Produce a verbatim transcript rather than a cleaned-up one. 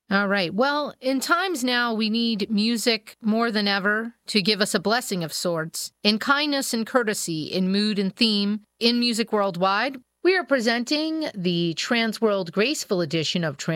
All right. Well, in times now, we need music more than ever to give us a blessing of sorts. In kindness and courtesy, in mood and theme, in music worldwide, we are presenting the Transworld Graceful edition of Trans.